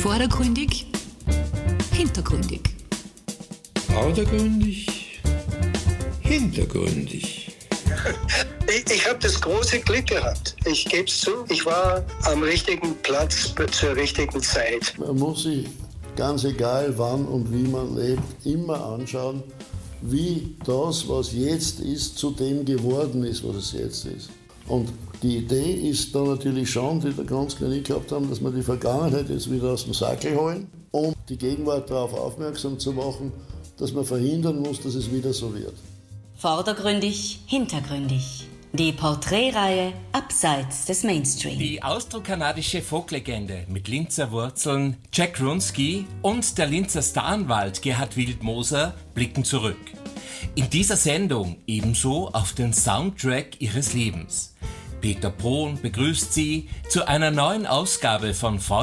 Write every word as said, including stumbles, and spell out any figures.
Vordergründig, hintergründig. Vordergründig, hintergründig. Ich, ich habe das große Glück gehabt. Ich gebe es zu, ich war am richtigen Platz zur richtigen Zeit. Man muss sich, ganz egal wann und wie man lebt, immer anschauen, wie das, was jetzt ist, zu dem geworden ist, was es jetzt ist. Und die Idee ist da natürlich schon, die der ganz König gehabt haben, dass wir die Vergangenheit jetzt wieder aus dem Sackel holen, um die Gegenwart darauf aufmerksam zu machen, dass man verhindern muss, dass es wieder so wird. Vordergründig, hintergründig. Die Porträtreihe Abseits des Mainstream. Die austrokanadische Folklegende mit Linzer Wurzeln Jack Runski und der Linzer Staranwalt Gerhard Wildmoser blicken zurück. In dieser Sendung ebenso auf den Soundtrack ihres Lebens. Peter Prohn begrüßt Sie zu einer neuen Ausgabe von